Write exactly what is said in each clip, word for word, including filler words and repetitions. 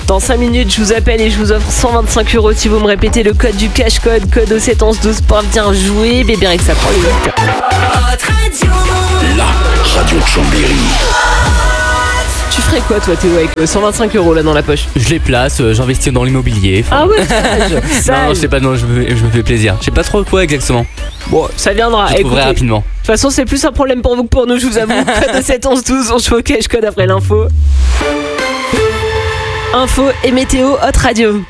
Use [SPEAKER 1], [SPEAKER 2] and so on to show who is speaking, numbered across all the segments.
[SPEAKER 1] Dans cinq minutes, je vous appelle et je vous offre cent vingt-cinq euros si vous me répétez le code du cash code, code au sept onze douze pour bien jouer. Mais bien que ça prend les
[SPEAKER 2] La radio de Chambéry.
[SPEAKER 1] Tu ferais quoi toi Théo avec cent vingt-cinq euros là dans la poche?
[SPEAKER 3] Je les place, euh, j'investis dans l'immobilier.
[SPEAKER 1] Ah ouais, sage, sage.
[SPEAKER 3] Non, je sais pas, non, je me, je me fais plaisir. Je sais pas trop quoi exactement.
[SPEAKER 1] Bon, ça viendra.
[SPEAKER 3] Je trouverai rapidement.
[SPEAKER 1] De toute façon, c'est plus un problème pour vous que pour nous, je vous avoue. Code sept onze douze, on joue au cash code après l'info. Info et météo, Hot Radio.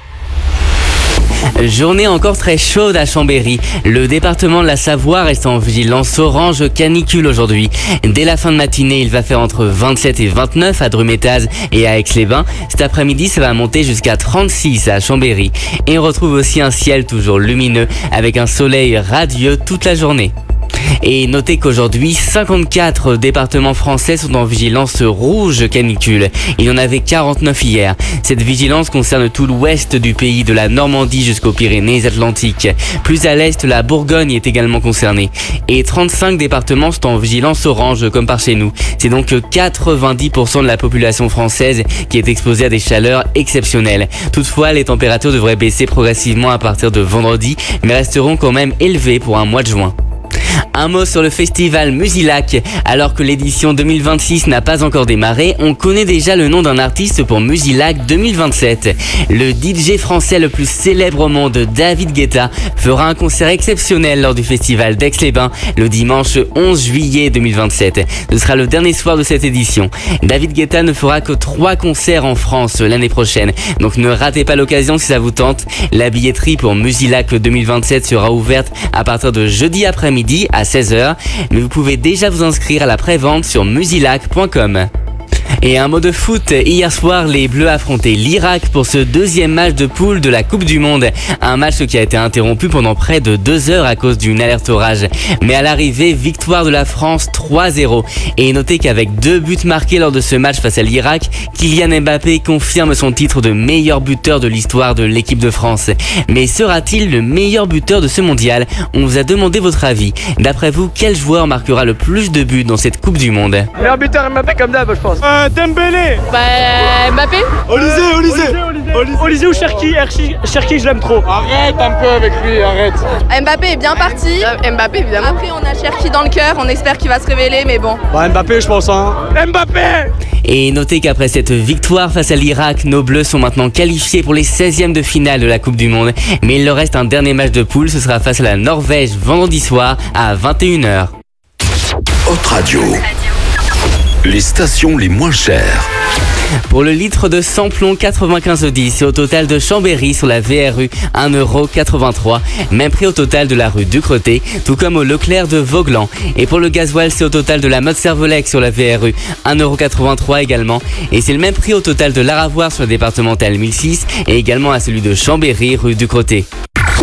[SPEAKER 3] Journée encore très chaude à Chambéry. Le département de la Savoie reste en vigilance orange canicule aujourd'hui. Dès la fin de matinée, il va faire entre vingt-sept et vingt-neuf à Drumettaz et à Aix-les-Bains. Cet après-midi, ça va monter jusqu'à trente-six à Chambéry. Et on retrouve aussi un ciel toujours lumineux avec un soleil radieux toute la journée. Et notez qu'aujourd'hui, cinquante-quatre départements français sont en vigilance rouge canicule. Il y en avait quarante-neuf hier. Cette vigilance concerne tout l'ouest du pays, de la Normandie jusqu'aux Pyrénées-Atlantiques. Plus à l'est, la Bourgogne est également concernée. Et trente-cinq départements sont en vigilance orange, comme par chez nous. C'est donc quatre-vingt-dix pour cent de la population française qui est exposée à des chaleurs exceptionnelles. Toutefois, les températures devraient baisser progressivement à partir de vendredi, mais resteront quand même élevées pour un mois de juin. Un mot sur le festival Musilac. Alors que l'édition deux mille vingt-six n'a pas encore démarré, on connaît déjà le nom d'un artiste pour Musilac deux mille vingt-sept. Le D J français le plus célèbre au monde, David Guetta, fera un concert exceptionnel lors du festival d'Aix-les-Bains le dimanche onze juillet deux mille vingt-sept. Ce sera le dernier soir de cette édition. David Guetta ne fera que trois concerts en France l'année prochaine, donc ne ratez pas l'occasion si ça vous tente. La billetterie pour Musilac deux mille vingt-sept sera ouverte à partir de jeudi après-midi à seize heures, mais vous pouvez déjà vous inscrire à la prévente sur musilac point com. Et un mot de foot, hier soir les Bleus affrontaient l'Irak pour ce deuxième match de poule de la Coupe du Monde. Un match qui a été interrompu pendant près de deux heures à cause d'une alerte orage. Mais à l'arrivée, victoire de la France trois zéro. Et notez qu'avec deux buts marqués lors de ce match face à l'Irak, Kylian Mbappé confirme son titre de meilleur buteur de l'histoire de l'équipe de France. Mais sera-t-il le meilleur buteur de ce mondial? On vous a demandé votre avis. D'après vous, quel joueur marquera le plus de buts dans cette Coupe du Monde?
[SPEAKER 4] Meilleur buteur Mbappé comme d'hab, je pense. Euh, Dembélé.
[SPEAKER 5] Bah Mbappé.
[SPEAKER 4] Olysée, Olysée. Olysée ou Cherki, Cherki je l'aime trop. Arrête un peu avec lui, arrête.
[SPEAKER 5] Mbappé est bien parti. Mbappé évidemment. Après on a Cherki dans le cœur, on espère qu'il va se révéler mais bon.
[SPEAKER 4] Bah Mbappé je pense hein. Mbappé.
[SPEAKER 3] Et notez qu'après cette victoire face à l'Irak, nos Bleus sont maintenant qualifiés pour les seizièmes de finale de la Coupe du Monde. Mais il leur reste un dernier match de poule, ce sera face à la Norvège vendredi soir à vingt et une heures.
[SPEAKER 2] Hot Radio. Les stations les moins chères.
[SPEAKER 3] Pour le litre de samplon quatre-vingt-quinze dix et au total de Chambéry sur la V R U un euro quatre-vingt-trois. Même prix au total de la rue Ducretet, tout comme au Leclerc de Vauglan. Et pour le gasoil, c'est au total de la Motte Servolec sur la V R U un euro quatre-vingt-trois également. Et c'est le même prix au total de l'Aravoir sur la départementale mille six et également à celui de Chambéry rue Ducretet.